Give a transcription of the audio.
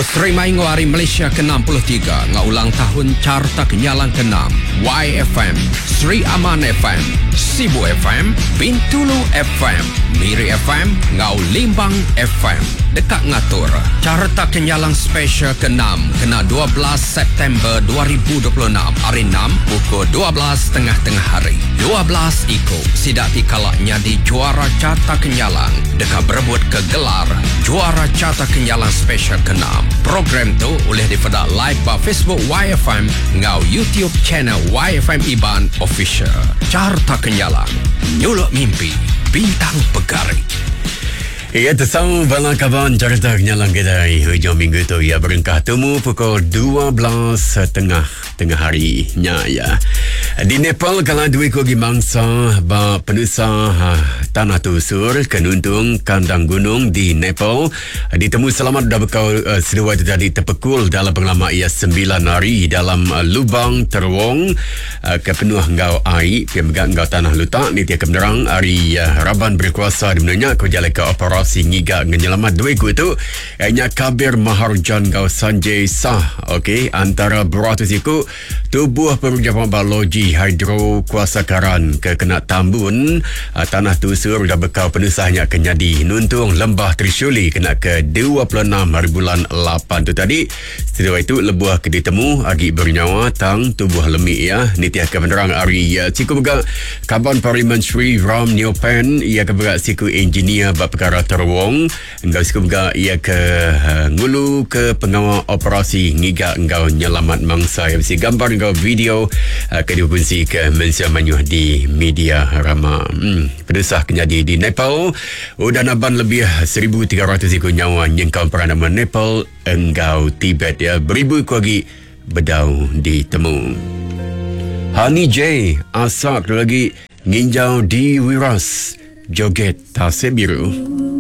Sri Maingo Hari Malaysia ke-63 ngaulang tahun carta kenyalang ke-6 YFM, Sri Aman FM, Sibu FM, Bintulu FM, Miri FM, Ngau Limbang FM. Dekat ngatur carta kenyalang special ke-6 kena 12 September 2026 hari 6 pukul 12 tengah hari 12 iko sidak dikala nyadi juara carta kenyalang dekat berebut ke gelar juara carta kenyalang special ke-6. Program tu boleh dipedak live di Facebook YFM ngau YouTube channel YFM Iban Official. Carta kenyalang nyuluk mimpi bintang pegari. Ya, tersama balang kawan carta kenyalang kita hujung minggu tu ya berengkah temu pukul 12 tengah harinya ya. Di Nepal kalau dua kogi mangsa penusah tanah tusur kenuntung kandang gunung di Nepal ditemu selamat dah bekau sedua itu tadi terpekul dalam pengalaman ia 9 hari dalam lubang terowong kepenuh ngau air pemegang ngau tanah lutak ni tiap kebenaran hari Raban berkuasa di menanya kerja operasi ngiga menyelamat dua itu hanya kabir Maharjan ngau Sanjay Sah okey antara beratus iku tubuh perujapan biologi hidro kuasa karan ke kena tambun tanah tusur dah bekal penusahnya kenyadi nuntung lembah Trishuli kena ke 26 hari bulan 8 tu tadi setelah itu lebuah ke ditemu agi bernyawa tang tubuh lemik ya nitiah kebenaran hari siku begak Kaban Parliamentary Ram Neopen ia keberat siku engineer bab perkara terowong engkau siku begak ia ke ngulu ke pengawal operasi ngiga engkau nyelamat mangsa yang mesti gambar engkau video ke dihubungi ke Malaysia Manyuh di media rama pedesah kenyadi di Nepal udah naban lebih 1,300 ikut nyawa nyengkau peranama Nepal engkau Tibet ya beribu kuagi bedau ditemu. Hani J asak lagi nginjau di Wiras joget tasik biru.